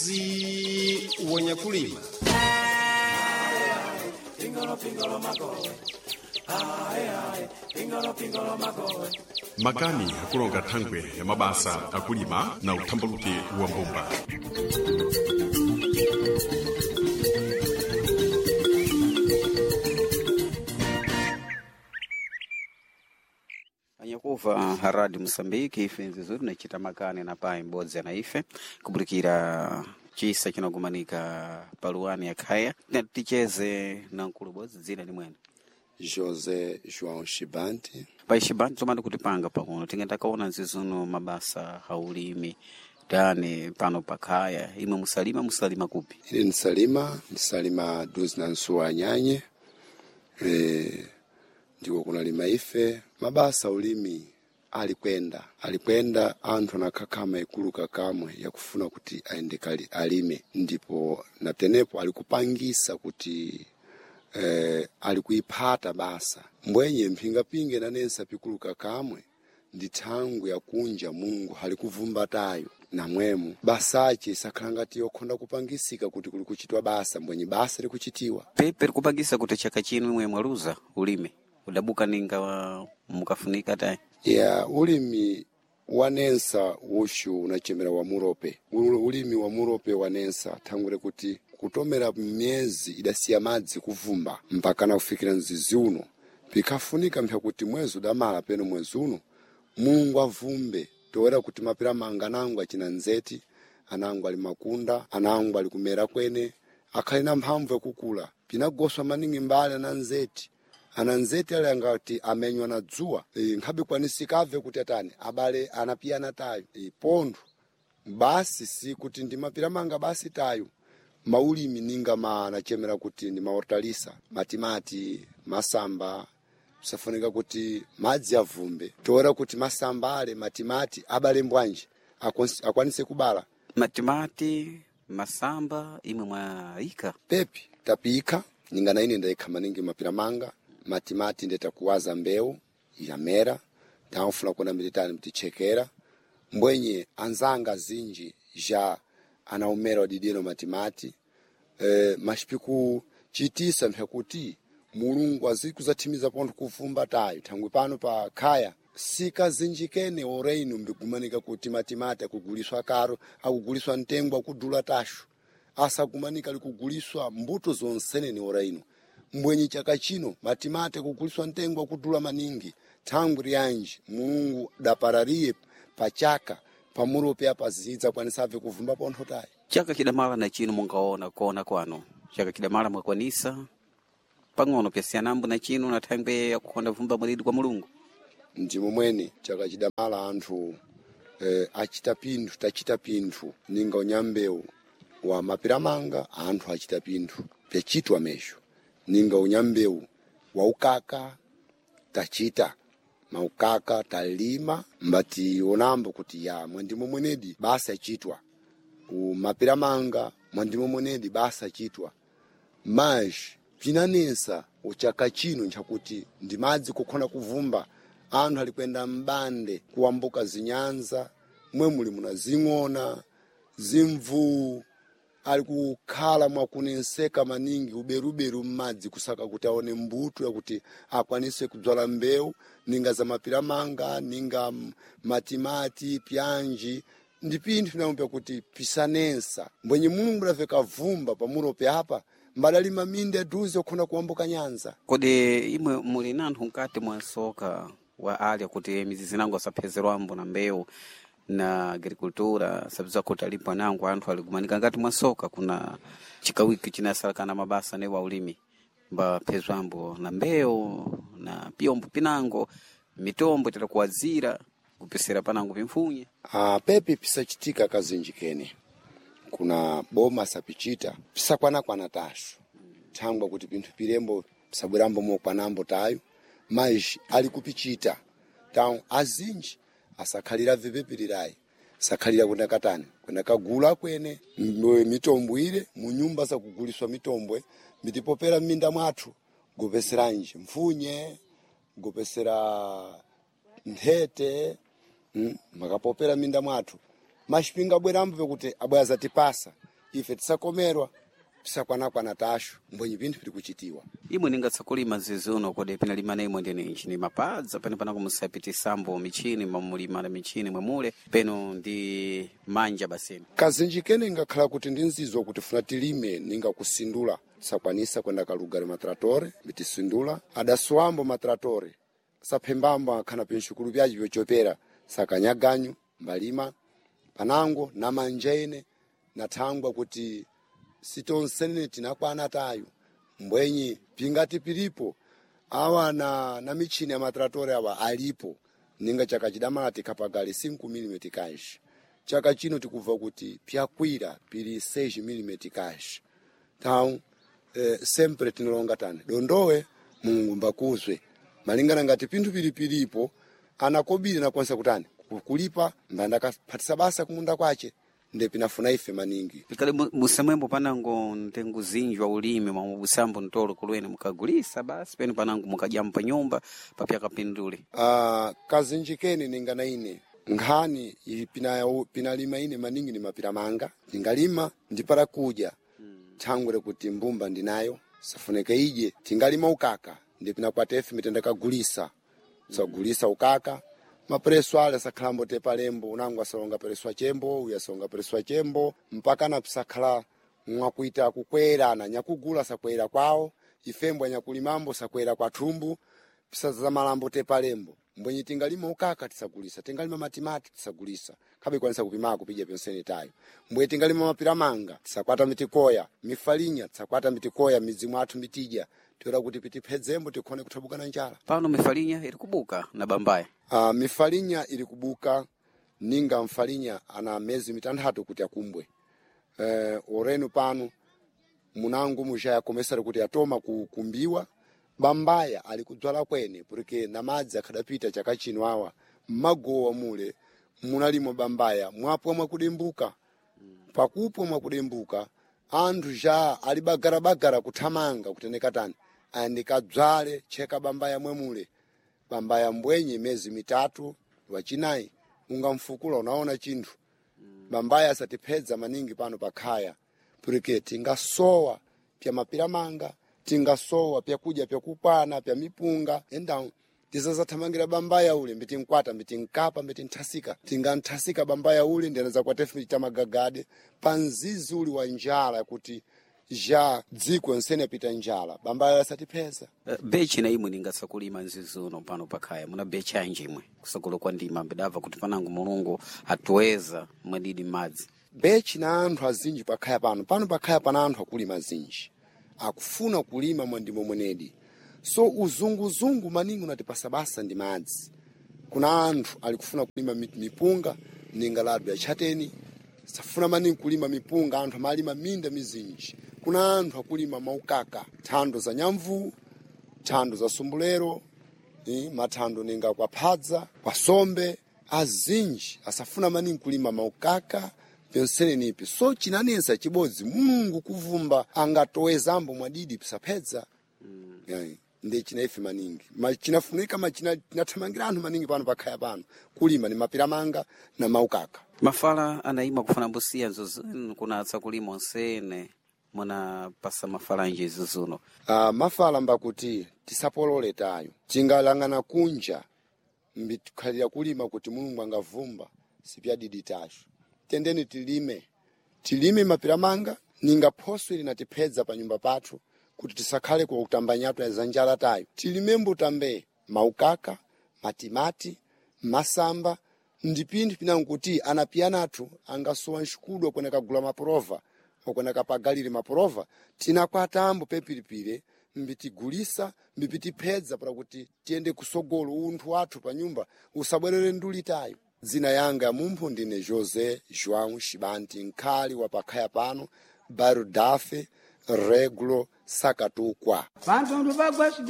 mwezi wa Nyakulima. Makani akulonga thangwe ya mabasa akulima na uthambaluke wa mbumba. Anyakuva haradi Msambiki ife nzizuri na chita makani na pai mbodzi na ife kubulikira chisa chinogumanika paluani ya khaya na ticheze na nkulubodzi dzina ni mwene José João Shibanti. Pai Shibanti tomando kutipanga pakuno tingenda kaona nzizuno mabasa haulimi dani pano pakhaya imwe musalima kupi Ili nisalima duzi na nsuwa nyanye ndiko kunalima ife mabasa ulimi alikwenda anthu anakakama ikulu kakamwe yakufuna kuti aendekali alime ndipo natenepo alikupangisa kuti alikuipata basa mbwenye mpingapinge nanensa pikulu kakamwe ndi thangu ya kunja Mungu halikuvumbatayo na mwemu basache sakhalangati yokhonda kupangisika kuti kuli kuchitwa basa mbwenye basa likuchitiwa pepe likupangisa kuti chaka chinu imwe mwaluza ulime udabuka ninga mukafunika tayi ulimi wanensa ushu unachemera wa murope ulimi wa murope wanensa thangule kuti kutomera myezi idasiya madzi kuvumba mpaka na kufikira nzizi uno pikafunika mpya kuti mwezi udamala peno mwezi uno Mungu avumbe toera kuti mapira manga nangu achina nzeti anangu ali makunda anangu ali kumera kwene akhalina mphamvu yakukula pinagoswa maningi mbali na nzeti ananzeti ale angati amenywa na dzuwa nkhabe kwanisikave kuti atani abale anapiyana tayo pondo basi si kuti ndi mapira manga basi tayo maulimi ninga anachemera kuti ndi mahortalisa matimati masamba safunika kuti madzi avumbe toera kuti masamba ale matimati abale mbwanje akwanise kubala matimati masamba imwe mwaika pepi tapika ninga na ine ndaikha maningi mapira manga matimati ndeta kuwaza mbeu yamera taufuna kuna militani mtichekera mbwenye anzanga zinji ja anaumera wadidino matimati mashipiku chitisa mpyakuti Mulungu azikuzatimiza ponto kuvumba tayo thangwe pano pa khaya sika zinjikene oreino mbigumanika kuti matimati akuguliswa karo akuguliswa ntengo akudula tashu asagumanika likuguliswa mbuto zonsene ni oreino mbwenye chaka chino matimati akuguliswa ntengo akudula maningi thangwe yanji Mulungu dapararie pachaka pamurope apa zidza kwanisave kuvumba ponto tayo chaka kidamala na chino mungaona kuona kwano chaka kidamala mwakwanisa pangono pyasiyanambo na chino na thangwe yakukonda vumba mulidi kwa Mulungu ndimo mwene chaka chidamala anthu tachita pinthu ninga unyambeu wa mapiramanga anthu achita pinthu pyachitwa mesho ninga unyambeu wa ukaka tachita maukaka talima mbati onambo kuti ya mwandimo mwenedi basa chitwa mapiramanga mwandimo mwenedi basa chitwa maji pinanensa uchaka chino nchakuti ndi madzi kukhona kuvumba anthu alikwenda mbande kuambuka zinyanza mwe muli muna zing'ona zimvu ali kukhala mwakunenseka maningi uberuberu madzi kusaka kuti aone mbuto yakuti akwanise kudzala mbeu ninga za mapiramanga ninga matimati pyanji ndi pinthu naomba kuti pisanensa mbwenye Mulungu lafeka vumba pamurope hapa mbadalima minde duze okhona kuambuka nyanza kodi imwe muli nanthu nkati mwasoka wa ali kuti mizizi nangu asaphezerwambo na mbeu na agricultura sabiza kuti alipo nangu anthu alikumanika ngati mwasoka kuna chikawiki chinasalakana mabasa ne wa ulimi mba phezwambo na mbeu na piombo pinango mitombo titakuwazira kupisira panango pimfunye pepi pisachitika kazinjikene kuna boma sapichita pisakwana tashu thangwa kuti pinthu pirembo pisabwerambo mokwanambo tayo mas alikupichita tawo azinji asakhalira vipepirirai sakhalira kuna katani kuna kagula kwene mitombo ile munyumba za kuguliswa mitombwe mitipopera minda mwathu gopeseranje mfunye gopesera nhete makapopera minda mwathu mashipinga bwerambo pekuti abwaza tipasa ife tisakomerwa tisakwanakwana tashu mbwenye pinthu pili kuchitiwa. imwe ningatsakulima zizuno kodi pinalima naimwe ndini nchini mapadza pene panako musapitisambo michini mamulima na michini mwemule peno ndi manja basini. Kazinjikene ingakhala kuti ndi nzizo kuti funa tilime ninga kusindula tisakwanisa kwenda kalugari matratore bitisindula adasuambo matratore saphembambo akhana penshukulu byaji byochopera sakanyaganyu mbalima panango na manjene na thangwa kuti sitonsene tinakwana tayo mbwenyi pingati pilipo awa na michini ya matratore awa alipo ninga chaka chidamala tikapagali 5 mm kashi chaka chino tikuva kuti pyakwira pili 6 mm kashi tau sempre tinolonga tani dondowe mungumba kuzwe malingana ngati pinthu pilipo anakobiri na kwanza kutani kulipa mbanda kapatisa basa kumunda kwache nde pinafuna ife maningi pikali musemwembo panango ntengu zinjwa ulimi mwa mubusambo ntolo kulwene mukagulisa basi pene panango mukajampa nyumba papya kapindule. Kazinjikeni ningana ine nghani pinalima ine maningi ni mapiramanga ningalima ndipara kuja changure kuti mbumba ndinayo safuneka ije tingalima ukaka ndi pinakwata efe mitenda kagulisa gulisa ukaka mapreso ale sakhalambo tepalembo unangu asalonga preswa chembo uyasonga preswa chembo mpaka na pisakhala mwakuita kukwera na nyakugula sakwera kwao ifembwa nyakulimambo sakwera kwa thumbu pisaza malambo tepalembo mbwenye tingalima ukaka tisagulisa tingalima matimati tisagulisa kabe kwanisa kupima kupija penseni tayo mbwe tingalima mapiramanga tisakwata mitikoya mifalinya tisakwata mitikoya mizimu athu mitija tiora kuti pitipedzembo tikhone kuthabuka na njala. Pano mifalinya ili kubuka na bambaya. Mifalinya ili kubuka ninga mfalinya ana mezi mitandatu kuti akumbwe. Orenu pano munangu mujaya komesari kuti atoma kukumbiwa bambaya alikudzwala kwene porque na madzi akadapita chaka chino awa magowa mule munalimo bambaya mwapo mwakudembuka pakupo mwakudembuka anthu ja alibagara kuthamanga kuteneka tani andikadzwale cheka bambaya mwemule bambaya mbwenye mezi mitatu wachinayi ungamfukula unaona chinthu bambaya satipedza maningi pano pakhaya porque tingasowa pya mapiramanga tingasowa pya kuja pya kupana pya mipunga enda tizazathamangira bambaya ule mbitinkwata mbitinkapa mbitinthasika tinganthasika bambaya ule ndeneza kwa tefu mitamagagade panzizi uli wa njala kuti ja dziko nsene pita njala bambaya satipeza. Bechi na imwe ningatsakulima nzizuno pano pakhaya muna bechi anje imwe kusakula kwa ndima mbidava kuti panangu mulungu hatuweza mwadidi madzi. Bechi na anthu azinji pakhaya pano pakhaya pana anthu akulima zinji akufuna kulima mwandimo mwenedi so uzungu maningi unatipasa basa ndi madzi. Kuna anthu alikufuna kulima mipunga ninga ladu ya chateni safuna maningi kulima mipunga anthu amalima minda mizinji. Kuna anthu akulima maukaka thando za nyamvu thando za sumbulero mathando ninga kwa padza kwa sombe azinji asafuna maningi kulima maukaka pensene nipi so chinanesa chibodzi Mungu kuvumba angatowezambo mwadidi pisapedza ndi chinaifi maningi chinafunika chinathamangira anthu maningi pano pakhaya pano kulima ni mapiramanga na maukaka. Mafala anaima kufuna mbusia nzuzunu kuna atsakulima onsene muna pasa mafala nje zuzuno. Mafala mbakuti tisapolole tayo tingalangana kunja mbitukhalira kulima kuti Mulungu angavumba sipyadidi tashu tendeni tilime mapiramanga ninga phoso ili natipedza pa nyumba pathu kuti tisakhale kwa kutambanyatu ya zanjala tayo tilimembo tambe maukaka matimati masamba ndipindi pinangu kuti anapianatu angasowa nshukudwa kwene kagula maprova kwene kapagalire maprova tinakwatambo pepilipile mbitigulisa mbipitipedza para kuti tiende kusogolo unthu wathu pa nyumba usabwerere nduli tayo. Zina yanga ya mumphu ndine Jose João Shibanti nkhali wa pakhaya pano Barudafe Regulo Sakatukwa.